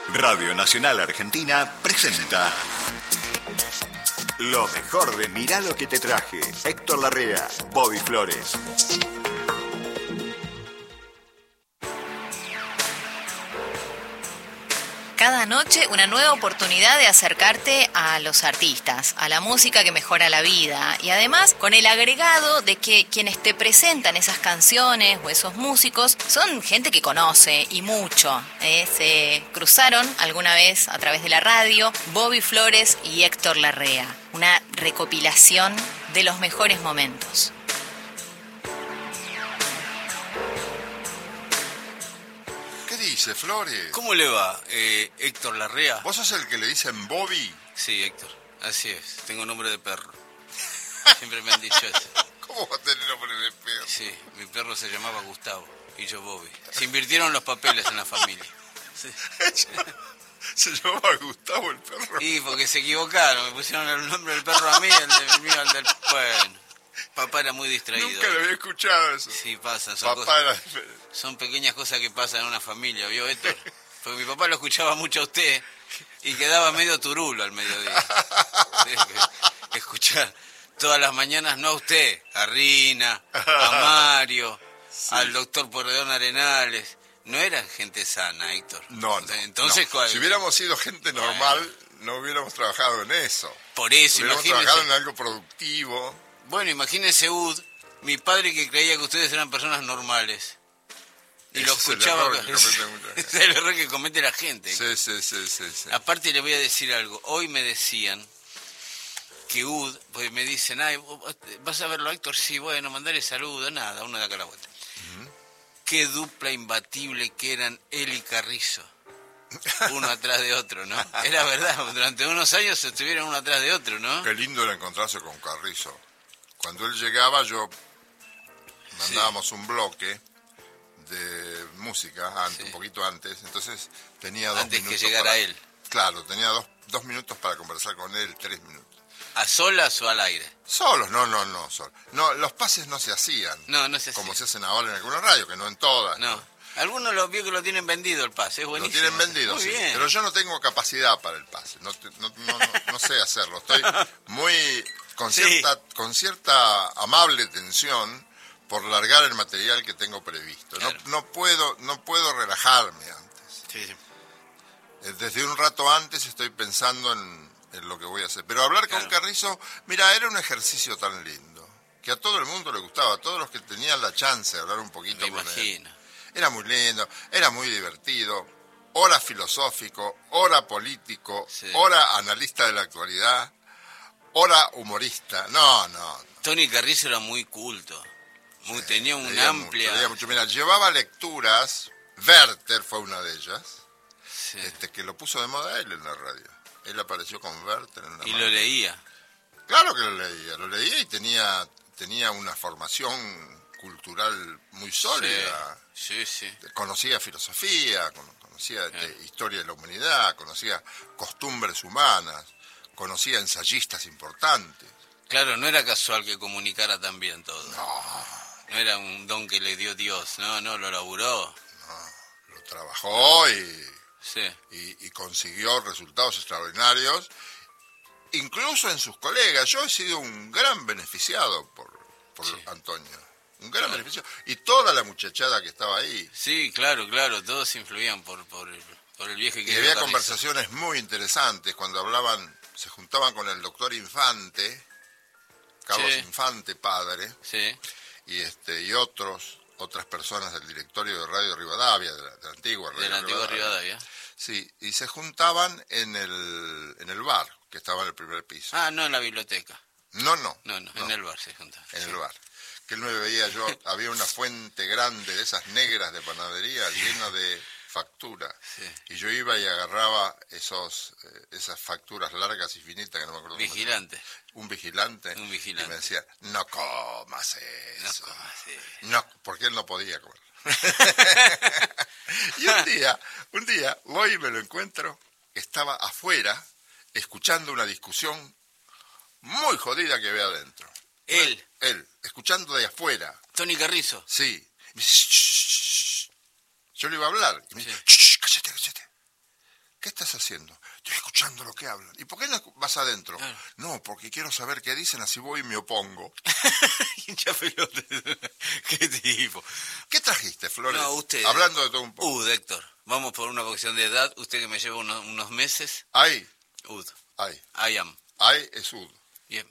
Radio Nacional Argentina presenta lo mejor de Mirá lo que te traje. Héctor Larrea, Bobby Flores. Cada noche una nueva oportunidad de acercarte a los artistas, a la música que mejora la vida y además con el agregado de que quienes te presentan esas canciones o esos músicos son gente que conoce y mucho. Se cruzaron alguna vez a través de la radio Bobby Flores y Héctor Larrea. Una recopilación de los mejores momentos. Dice Flores. ¿Cómo le va, Héctor Larrea? ¿Vos sos el que le dicen Bobby? Sí, Héctor, así es. Tengo nombre de perro. Siempre me han dicho eso. ¿Cómo va a tener nombre de perro? Sí, mi perro se llamaba Gustavo y yo Bobby. Se invirtieron los papeles en la familia. Sí. ¿Se llamaba Gustavo el perro? Sí, porque se equivocaron. Me pusieron el nombre del perro a mí, el del mío al del... Bueno, papá era muy distraído. Nunca lo había escuchado eso. Sí, pasa. Son pequeñas cosas que pasan en una familia, ¿vio, Héctor? Porque mi papá lo escuchaba mucho a usted y quedaba medio turulo al mediodía. Escuchar todas las mañanas, no a usted, a Rina, a Mario, sí, al doctor Porredón Arenales. No eran gente sana, Héctor. No. Entonces, no. Si hubiéramos sido gente normal, no hubiéramos trabajado en eso. Por eso, hubiéramos trabajado en algo productivo. Bueno, imagínese, Ud, mi padre que creía que ustedes eran personas normales. Y lo escuchaba. Es el error que comete la gente. Sí. Aparte le voy a decir algo. Hoy me decían que Ud, pues me dicen, ay, ¿vas a verlo, Héctor? Sí, bueno, mandarle saludos, nada, uno de acá a la vuelta. Qué dupla imbatible que eran él y Carrizo. Uno atrás de otro, ¿no? Era verdad, durante unos años estuvieron uno atrás de otro, ¿no? Qué lindo era encontrarse con Carrizo. Cuando él llegaba, mandábamos un bloque de música, un poquito antes, entonces tenía 2 minutos. Antes que llegara él. Claro, tenía dos minutos para conversar con él, 3 minutos. ¿A solas o al aire? Solos, no, solos. No, los pases no se hacían. No se hacían. Como se hacen ahora en algunas radios, que no en todas. No. Algunos lo vio que lo tienen vendido el pase, es buenísimo. Lo tienen vendido, sí. Bien. Pero yo no tengo capacidad para el pase, no sé hacerlo. Estoy muy con cierta amable tensión por largar el material que tengo previsto. Claro. No puedo relajarme antes. Sí. Desde un rato antes estoy pensando en lo que voy a hacer. Pero hablar con Carrizo, mira, era un ejercicio tan lindo, que a todo el mundo le gustaba, a todos los que tenían la chance de hablar un poquito con él. Era muy lindo, era muy divertido, ora filosófico, ora político, ora analista de la actualidad, ora humorista. No. Tony Carrizo era muy culto, tenía una amplia... Leía mucho. Mira, llevaba lecturas, Werther fue una de ellas, que lo puso de moda él en la radio. Él apareció con Werther en una ¿Y lo leía? Claro que lo leía y tenía una formación cultural muy sólida. Sí. Conocía filosofía, conocía historia de la humanidad, conocía costumbres humanas, conocía ensayistas importantes. Claro, no era casual que comunicara tan bien todo. No era un don que le dio Dios, no, lo laburó. No, lo trabajó y consiguió resultados extraordinarios, incluso en sus colegas. Yo he sido un gran beneficiado por Antonio. Un gran beneficio. Y toda la muchachada que estaba ahí. Sí, claro, todos influían por el viejo que... Y había conversaciones muy interesantes cuando se juntaban con el doctor Infante, Carlos Infante, padre, y otras personas del directorio de Radio Rivadavia, de la antigua Radio Rivadavia. Sí, y se juntaban en el bar, que estaba en el primer piso. Ah, no en la biblioteca. No, en el bar se juntaban. En el bar. Que él me veía yo, había una fuente grande de esas negras de panadería llena de facturas. Y yo iba y agarraba esas facturas largas y finitas que no me acuerdo. Vigilante. Un vigilante. Y me decía, no comas eso. No, porque él no podía comer. Y un día voy y me lo encuentro, estaba afuera escuchando una discusión muy jodida que había adentro. Él, escuchando de afuera. Tony Carrizo. Sí. Me dice, shh. Yo le iba a hablar. Y me dice, cállate. ¿qué estás haciendo? Estoy escuchando lo que hablan. ¿Y por qué no vas adentro? Claro. No, porque quiero saber qué dicen, así voy y me opongo. Hincha pelota. Qué tipo. ¿Qué trajiste, Flores? No, usted. Hablando de todo un poco. Héctor. Vamos por una cuestión de edad. Usted que me lleva unos meses. Ay, Ay. ay, I am. ay es ud. Bien.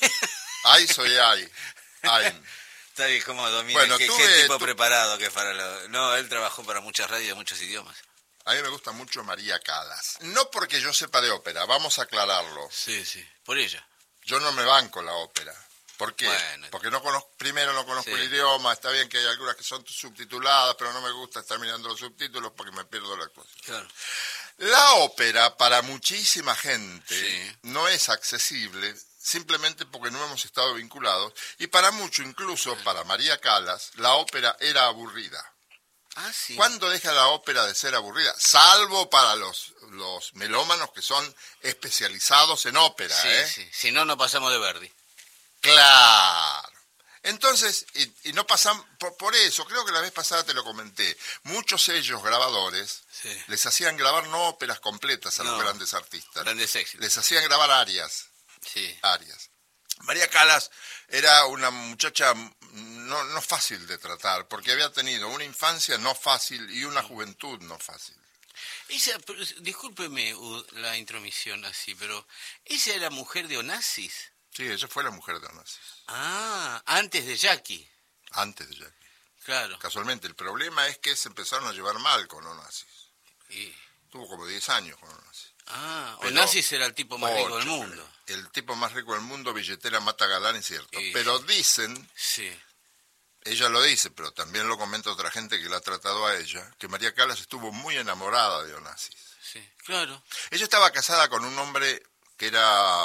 Ay soy ay. Ay. Está bien, ¿cómo domina? Bueno, ¿Qué tipo preparado que para lo... No, él trabajó para muchas radios de muchos idiomas. A mí me gusta mucho María Callas. No porque yo sepa de ópera, vamos a aclararlo. Sí, por ella. Yo no me banco la ópera. ¿Por qué? Bueno. Porque no conozco Sí. el idioma. Está bien que hay algunas que son subtituladas, pero no me gusta estar mirando los subtítulos porque me pierdo la actuación. Claro. La ópera, para muchísima gente, Sí. no es accesible simplemente porque no hemos estado vinculados. Y para mucho, incluso para María Callas, la ópera era aburrida. Ah, sí. ¿Cuándo deja la ópera de ser aburrida? Salvo para los melómanos que son especializados en ópera, Sí. Si no, no pasamos de Verdi. Claro. Entonces, y no pasan, por eso, creo que la vez pasada te lo comenté, muchos sellos grabadores Sí. les hacían grabar no óperas completas a los No. grandes artistas. Grandes éxitos. Les hacían grabar arias. Sí. María Callas era una muchacha no fácil de tratar, porque había tenido una infancia no fácil y una juventud no fácil. Ella, discúlpeme la intromisión así, pero ¿ella era mujer de Onassis? Sí, ella fue la mujer de Onassis, Ah, antes de Jackie. antes de Jackie. Claro. Casualmente, el problema es que se empezaron a llevar mal con Onassis. Y... Tuvo como 10 años con Onassis. Ah, Pero Onassis era el tipo más rico del mundo. El tipo más rico del mundo, billetera mata galán, es cierto. Sí. Pero dicen, Sí. ella lo dice, pero también lo comenta otra gente que la ha tratado a ella, que María Callas estuvo muy enamorada de Onassis. Sí, claro. Ella estaba casada con un hombre que era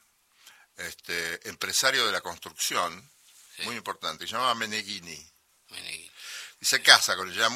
empresario de la construcción, Sí. muy importante, se llamaba Meneghini. Meneghini. Y se casa con ella,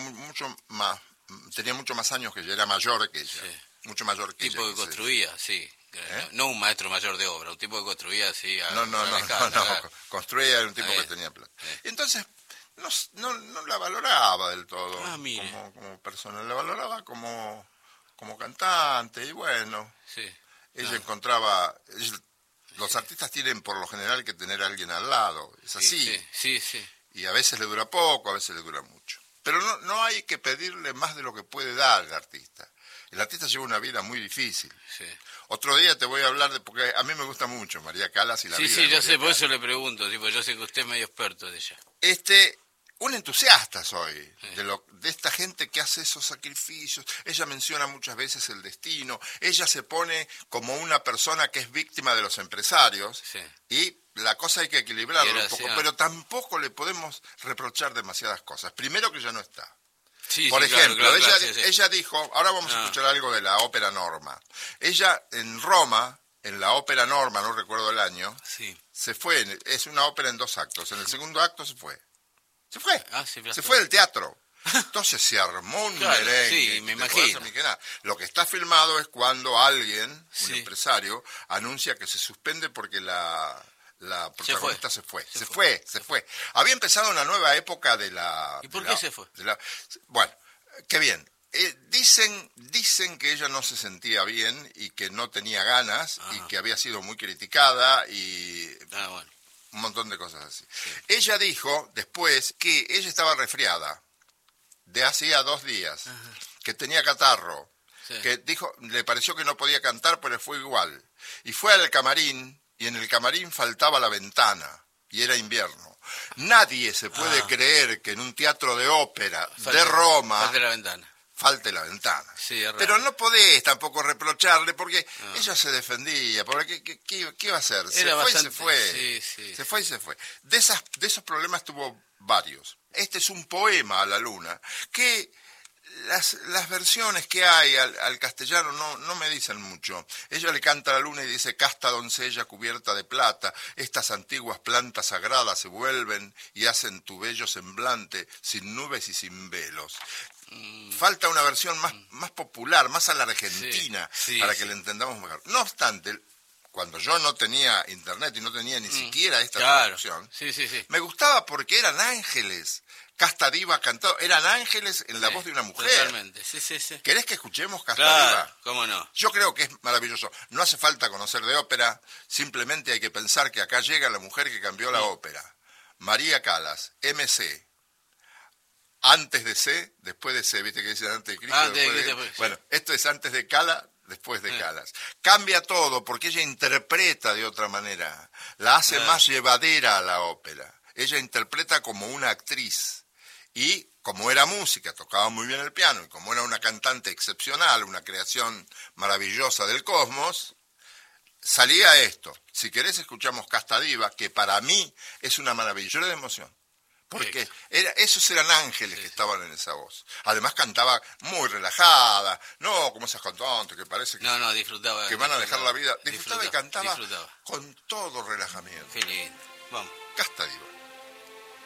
tenía mucho más años que ella, era mayor que ella. Sí. Mucho mayor que Tipo ella. que construía, sí. ¿Eh? No un maestro mayor de obra, un tipo que construía así. No, construía, era un tipo Ahí. que tenía plata. Y entonces no la valoraba del todo Ah, mire. como persona, la valoraba como cantante, y bueno, Sí. ella encontraba... Los artistas tienen por lo general que tener a alguien al lado, es así. Sí. Y a veces le dura poco, a veces le dura mucho. Pero no hay que pedirle más de lo que puede dar el artista. El artista lleva una vida muy difícil. Sí. Otro día te voy a hablar porque a mí me gusta mucho María Callas y la vida Sí, de yo María sé, por Callas. eso le pregunto, tipo, yo sé que usted es medio experto de ella. Un entusiasta soy de esta gente que hace esos sacrificios. Ella menciona muchas veces el destino. Ella se pone como una persona que es víctima de los empresarios. Sí. Y la cosa hay que equilibrarla Y era un poco, así, pero tampoco le podemos reprochar demasiadas cosas. Primero que ya no está. Sí, Por sí, ejemplo, claro, ella, sí. ella dijo, ahora vamos a escuchar algo de la ópera Norma. Ella en Roma, en la ópera Norma, no recuerdo el año, Sí. se fue, es una ópera en 2 actos. En el segundo acto se fue. Se fue. Ah, sí, Se fue del teatro. Entonces se armó un Claro, merengue. sí, me que te imagino. podés imaginar. Lo que está filmado es cuando alguien, un Sí. empresario, anuncia que se suspende porque la protagonista se fue. Se fue. Había empezado una nueva época de la... ¿Y por qué se fue? Bueno, qué bien. Dicen que ella no se sentía bien y que no tenía ganas y que había sido muy criticada y Ah, bueno. un montón de cosas así. Ella dijo después que ella estaba resfriada de hacía 2 días, que tenía catarro, Sí. que dijo, le pareció que no podía cantar, pero fue igual. Y fue al camarín, y en el camarín faltaba la ventana, y era invierno. Nadie se puede creer que en un teatro de ópera de Roma Falta la ventana. falte la ventana. Sí, es raro. Pero no podés tampoco reprocharle porque ella se defendía. Porque ¿qué iba a hacer? Se Era fue y bastante- se fue. sí. Se fue y se fue. De esos problemas tuvo varios. Este es un poema a la luna que las versiones que hay al castellano no me dicen mucho. Ella le canta a la luna y dice: casta doncella cubierta de plata, estas antiguas plantas sagradas se vuelven y hacen tu bello semblante sin nubes y sin velos. Falta una versión más popular, más a la argentina, Sí, para sí. que la entendamos mejor. No obstante, cuando yo no tenía internet y no tenía ni siquiera esta claro. traducción, Sí. me gustaba porque eran ángeles. Casta Diva cantado, eran ángeles en la voz de una mujer. Totalmente, sí. ¿Querés que escuchemos Casta Claro, Diva? cómo no. Yo creo que es maravilloso. No hace falta conocer de ópera, simplemente hay que pensar que acá llega la mujer que cambió la ópera. María Callas, MC. Antes de C, después de C, viste que dicen antes de Cristo, después. Bueno, esto es antes de Cala, después de Calas. Cambia todo porque ella interpreta de otra manera, la hace más llevadera a la ópera. Ella interpreta como una actriz y como era música, tocaba muy bien el piano y como era una cantante excepcional, una creación maravillosa del cosmos, salía esto. Si querés escuchamos Casta Diva, que para mí es una maravilla. Lloré de emoción. Porque esos eran ángeles que estaban en esa voz. Además cantaba muy relajada, no como esas cantantes que parece que, disfrutaba, que van a dejar la vida. Disfrutaba y cantaba disfrutaba. con todo relajamiento. Qué lindo. Vamos. Casta Diva.